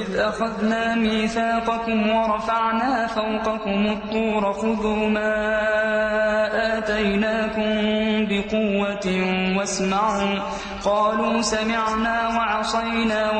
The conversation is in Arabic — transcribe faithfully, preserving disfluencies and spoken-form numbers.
وإذ أخذنا ميثاقكم ورفعنا فوقكم الطور خذوا ما آتيناكم بقوة واسمعوا قالوا سمعنا وعصينا